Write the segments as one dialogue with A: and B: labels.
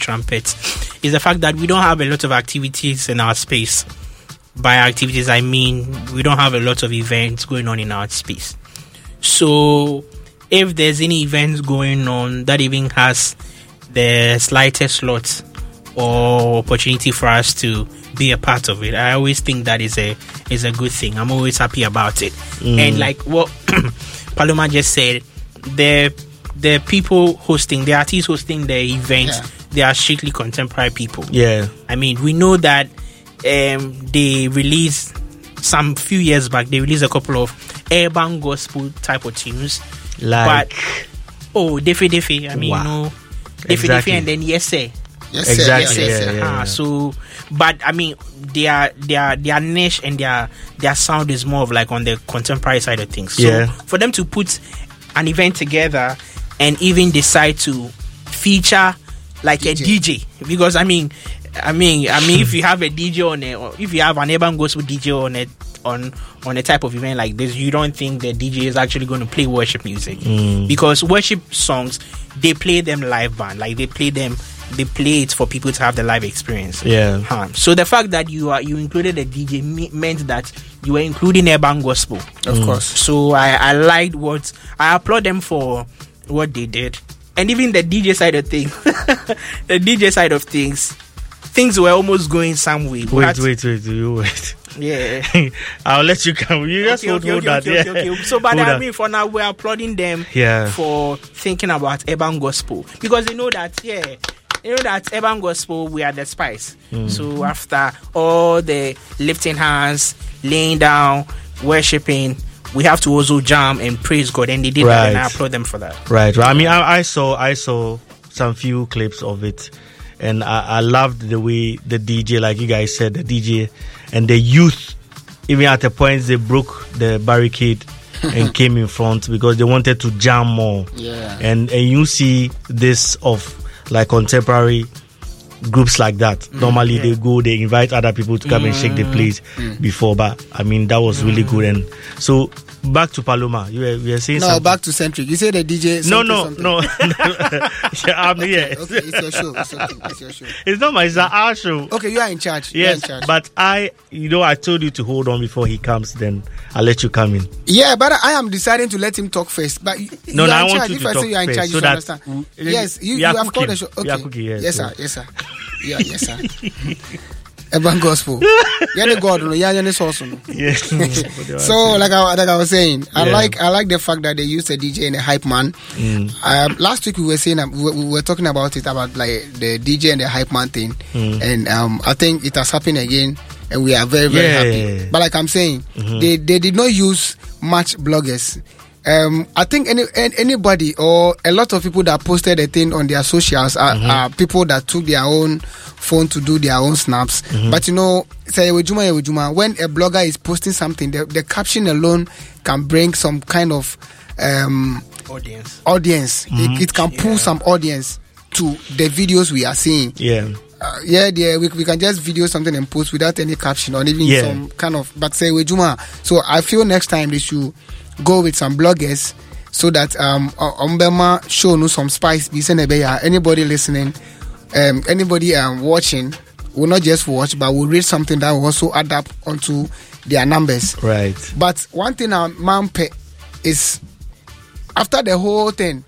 A: trumpet, is the fact that we don't have a lot of activities in our space. By activities, I mean we don't have a lot of events going on in our space. So if there's any events going on that even has the slightest slot or opportunity for us to be a part of it, I always think that is a good thing. I'm always happy about it. And like what Paloma just said, the people hosting, the artists hosting the event, they are strictly contemporary people.
B: Yeah,
A: I mean, we know that they released some few years back. They released a couple of urban gospel type of tunes,
B: like
A: Defe. I mean,
B: wow.
A: Defe, and then Yes Sir.
B: Exactly. Yeah.
A: So, but I mean, their niche and their sound is more of like on the contemporary side of things. So for them to put an event together and even decide to feature like a DJ, because I mean, if you have a DJ or if you have an urban gospel DJ on a type of event like this, you don't think the DJ is actually going to play worship music, because worship songs, they play them live band, like they play it for people to have the live experience. So the fact that you included a DJ meant that you were including urban gospel, of course. So I liked I applaud them for what they did, and even the DJ side of things. The DJ side of things were almost going some way.
B: Wait.
A: Yeah,
B: I'll let you come. You just hold that.
A: Okay. So, but I mean, for now, we're applauding them for thinking about urban gospel, because they know that urban gospel, we are the spice. So after all the lifting hands, laying down, worshiping, we have to also jam and praise God, and they did that, and I applaud them for that. Right.
B: I mean, I saw some few clips of it, and I loved the way the DJ, like you guys said, the DJ and the youth, even at the point they broke the barricade and came in front because they wanted to jam more. And you see this of like contemporary groups like that. Normally they invite other people to come and shake the place before, but I mean that was really good. And so back to Paloma, you were saying something.
C: Back to Centric. You say the DJ.
B: No. I'm here.
C: Okay, it's your show. It's your show.
B: It's not it's our show.
C: Okay, you are in charge.
B: Yes, but I told you to hold on before he comes. Then I'll let you come in.
C: Yeah, but I am deciding to let him talk first. But
B: no, I want you to talk
C: first. If I say you are in charge,
B: so
C: you understand. Yes, you have called the show. Okay. Yes, sir. Yes, sir. Urban gospel. Yeah, God, yeah, source.
B: Yes.
C: So, like I was saying, I like the fact that they used a DJ and a hype man. Last week we were saying we were talking about like the DJ and the hype man thing, and I think it has happened again, and we are very very happy. But like I'm saying, they did not use much bloggers. I think anybody or a lot of people that posted a thing on their socials are people that took their own phone to do their own snaps. But say when a blogger is posting something, the caption alone can bring some kind of audience. It can pull some audience to the videos we are seeing. We can just video something and post without any caption or even some kind of. But say so I feel next time they should go with some bloggers so that Umbema show no some spice. Anybody listening, anybody watching will not just watch, but will read something that will also add up onto their numbers.
B: Right.
C: But one thing Mampe is after the whole thing,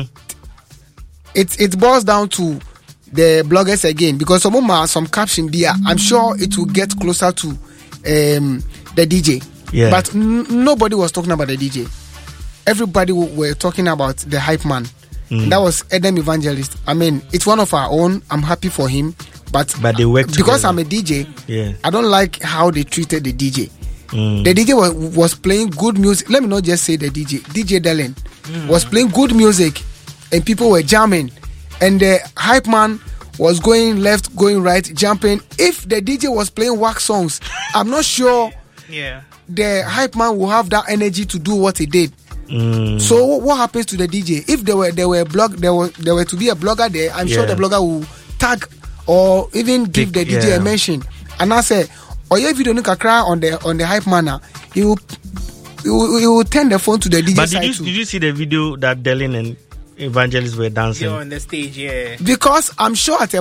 C: it boils down to the bloggers again, because some caption there, I'm sure it will get closer to the DJ. But nobody was talking about the DJ. Everybody were talking about the hype man. That was Edem Evangelist. I mean, it's one of our own. I'm happy for him. But
B: they work
C: because
B: together.
C: I'm a DJ, I don't like how they treated the DJ. The DJ was playing good music. Let me not just say the DJ. DJ Dellen was playing good music and people were jamming. And the hype man was going left, going right, jumping. If the DJ was playing wax songs, I'm not sure the hype man will have that energy to do what he did. So what happens to the DJ? If there were to be a blogger there, I'm sure the blogger will tag or even give the DJ a mention. And I say, if you don't cry on the hype man, he will turn the phone to the DJ. But did
B: you see the video that Dellen and Evangelist were dancing
A: on the stage?
C: Because I'm sure at a